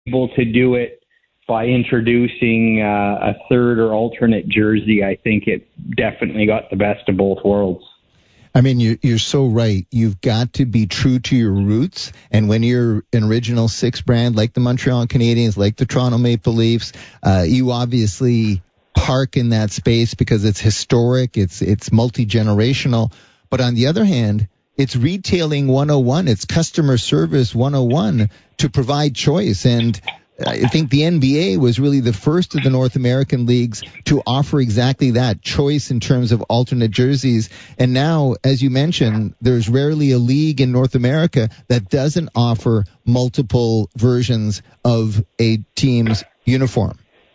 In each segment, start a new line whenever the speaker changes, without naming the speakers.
able to do it by introducing a third or alternate jersey, I think it definitely got the best of both worlds.
I mean, you're so right. You've got to be true to your roots. And when you're an original six brand, like the Montreal Canadiens, like the Toronto Maple Leafs, you obviously park in that space because it's historic, it's multi-generational. But on the other hand, it's retailing 101, it's customer service 101 to provide choice. And I think the NBA was really the first of the North American leagues to offer exactly that choice in terms of alternate jerseys. And now, as you mentioned, there's rarely a league in North America that doesn't offer multiple versions of a team's uniform.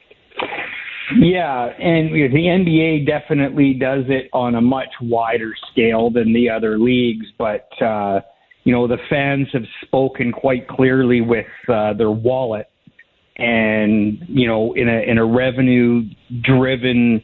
Yeah, and the NBA definitely does it on a much wider scale than the other leagues, but the fans have spoken quite clearly with their wallet. And, in a revenue-driven,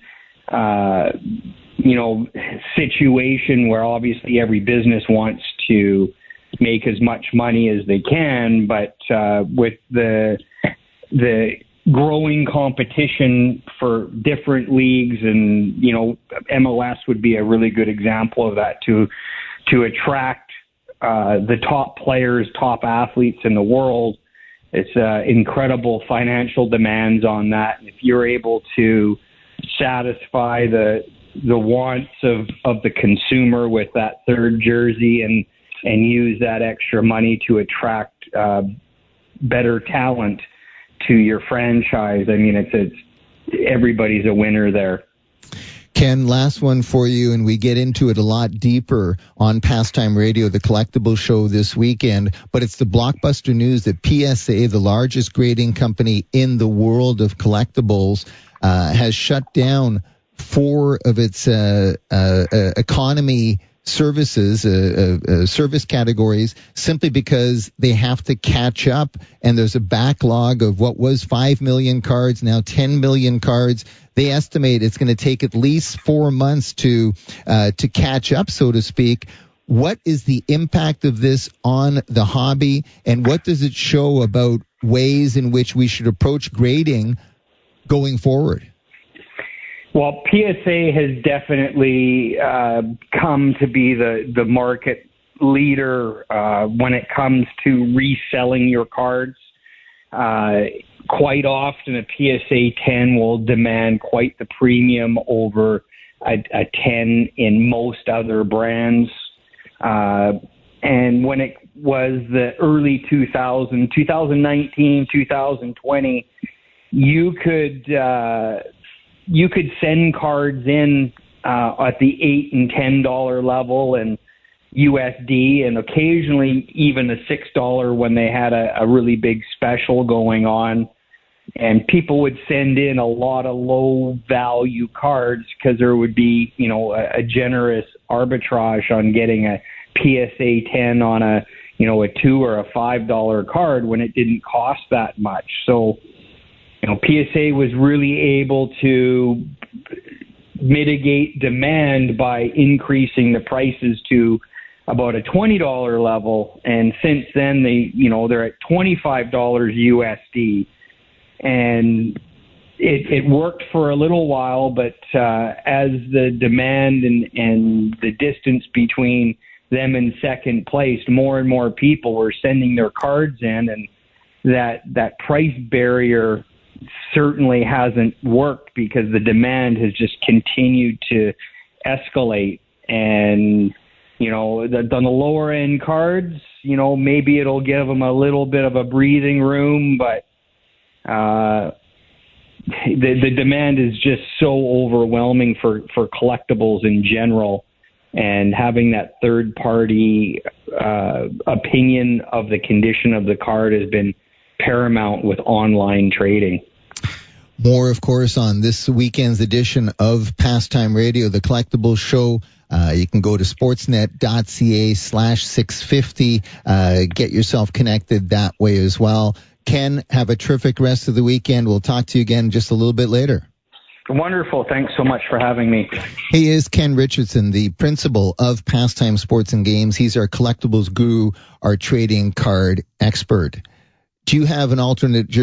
situation where obviously every business wants to make as much money as they can, but with the growing competition for different leagues, and, MLS would be a really good example of that, to attract the top players, top athletes in the world. It's incredible financial demands on that. And if you're able to satisfy the wants of the consumer with that third jersey and use that extra money to attract better talent to your franchise, I mean, it's everybody's a winner there.
Ken, last one for you, and we get into it a lot deeper on Pastime Radio, the collectible show this weekend, but it's the blockbuster news that PSA, the largest grading company in the world of collectibles, has shut down 4 of its economy services, service categories, simply because they have to catch up, and there's a backlog of what was 5 million cards, now 10 million cards. They estimate it's going to take at least 4 months to catch up, so to speak. What is the impact of this on the hobby, and what does it show about ways in which we should approach grading going forward?
Well, PSA has definitely come to be the market leader when it comes to reselling your cards. Quite often, a PSA 10 will demand quite the premium over a 10 in most other brands. And when it was the early 2019, 2020, you could send cards in at the $8 and $10 level and USD, and occasionally even a $6 when they had a really big special going on. And people would send in a lot of low value cards because there would be, a generous arbitrage on getting a PSA 10 on a $2 or a $5 card when it didn't cost that much. So, PSA was really able to mitigate demand by increasing the prices to about a $20 level. And since then, they're at $25 USD. And it worked for a little while, but as the demand and the distance between them in second place, more and more people were sending their cards in, and that price barrier certainly hasn't worked because the demand has just continued to escalate. And, on the lower end cards, maybe it'll give them a little bit of a breathing room, but the demand is just so overwhelming for collectibles in general, and having that third party opinion of the condition of the card has been paramount with online trading.
More, of course, on this weekend's edition of Pastime Radio, the collectibles show. You can go to sportsnet.ca/650, get yourself connected that way as well. Ken, have a terrific rest of the weekend. We'll talk to you again just a little bit later.
Wonderful. Thanks so much for having me.
He is Ken Richardson, the principal of Pastime Sports and Games. He's our collectibles guru, our trading card expert. Do you have an alternate